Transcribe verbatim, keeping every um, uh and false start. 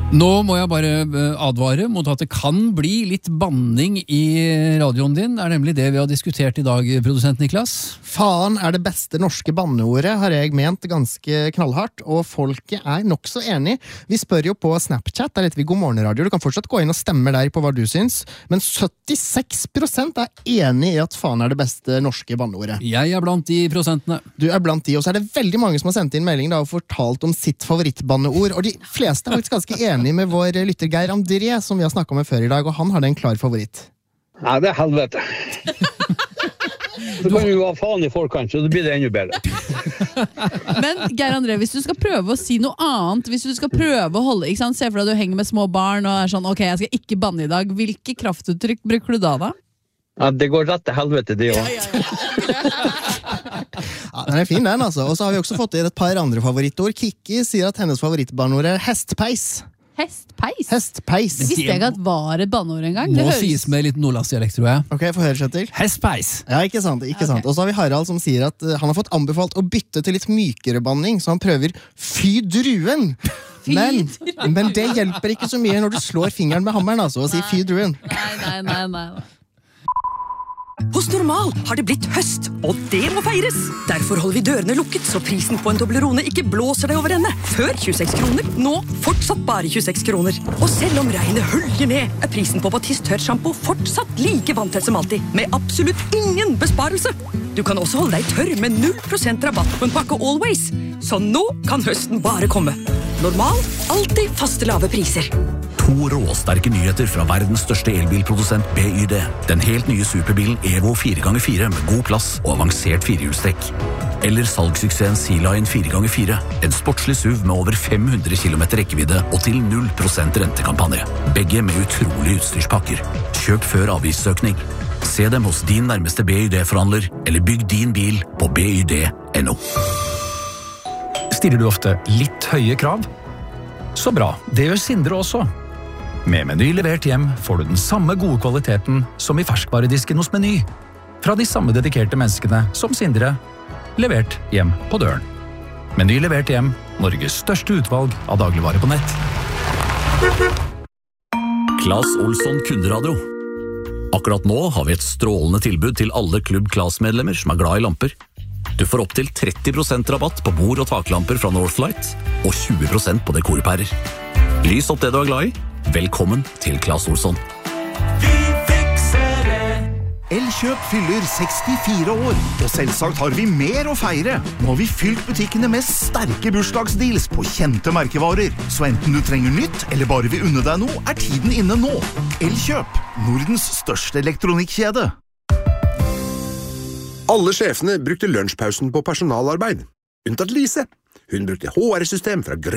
Nå må jeg bare advare mot at det kan bli litt banning i radioen din. Det er nemlig det vi har diskutert i dag, produsent Niklas. Faen er det beste norske banneordet, har jeg ment ganske knallhardt, og folket er nok så enig. Vi spør jo på Snapchat, der heter vi God Morgen Radio. Du kan fortsatt gå inn og stemme der på hva du syns, men syttiseks prosent er enig i at faen er det beste norske banneordet. Jeg er blant de prosentene. Du er blant de, og så er det veldig mange som har sendt inn melding da, og fortalt om sitt favorittbanneord, og de fleste er faktisk ganske enige med vår lytter Geir André, som vi har snakket med før i dag, og han har det en klar favoritt. Ja, det er helvete. Så kan vi jo ha faen i forkant, så det blir det enda bedre. Men Geir André, hvis du skal prøve å si noe annet, hvis du skal prøve å holde, ikke sant? Se for deg at du henger med små barn og er sånn, ok, jeg skal ikke banne i dag. Hvilke kraftuttrykk bruker du da da? Ja, det går rett til helvete, det også. Ja, ja, ja. Ja, den er fin den, altså. Og så har vi også fått inn et par andre favorittord. Kikki sier at hennes favorittbanneord er hestpeis. Hestpeis? Hestpeis. Det visste jeg ikke at var et banneord en gang. Må høres... sies med litt nordlandsdialekt, tror jeg. Ok, få høre, Kjetil. Hestpeis. Ja, ikke sant, ikke sant. Ok. Og så har vi Harald som sier at uh, han har fått anbefalt å bytte til litt mykere banning, så han prøver fy druen. Fy Men, druen. men det hjelper ikke så mye når du slår fingeren med hammeren, altså, og sier fy druen. Nei, nei, nei, nei. Hos Normal har det blitt høst, og det må feires. Derfor holder vi dørene lukket, så prisen på en Toblerone ikke blåser deg over ende. Før tjueseks kroner, nå fortsatt bare tjueseks kroner. Og selv om regnet hølger ned, er prisen på Batiste tørt shampoo fortsatt like vanntett som alltid, med absolutt ingen besparelse. Du kan også holde deg tørr med null prosent rabatt på en pakke Always. Så nå kan høsten bare komme. Normal, alltid faste lave priser. To råsterke nyheter fra verdens største elbilprodusent B Y D. Den helt nye superbilen Evo fire ganger fire med god plass og avansert firehjulstrekk. Eller salgssuksessen Sea-Line fire ganger fire. En sportslig S U V med over fem hundre kilometer rekkevidde og til null prosent rentekampanje. Begge med utrolige utstyrspakker. Kjøp før avgiftsøkning. Se dem hos din nærmeste B Y D-forhandler, eller bygg din bil på b y d punktum n o. Stiller du ofte litt høye krav? Så bra, det gjør Sindre også. Med Meny levert hjem får du den samme gode kvaliteten som i ferskvaredisken hos Meny. Fra de samme dedikerte menneskene som Sindre, levert hjem på døren. Meny levert hjem, Norges største utvalg av dagligvare på nett. Claes Olsson kunderadio. Akkurat nå har vi et strålende tilbud til alle Klubb Claes-medlemmer som er glad i lamper. Du får opp til tretti prosent rabatt på bord- og taklamper fra Northlight, og tjue prosent på dekorpærer. Lys opp det du er glad i. Velkommen til Claes Olsson. Elkjøp fyller sekstifire år, og selvsagt har vi mer å feire. Nå har vi fylt butikkene med sterke bursdagsdeals på kjente merkevarer. Så enten du trenger nytt, eller bare vil unne deg noe, er tiden inne nå. Elkjøp, Nordens største elektronikkjede. Alle sjefene brukte lunsjpausen på personalarbeid. Unntatt Lise. Hun brukte H R-system fra Grønn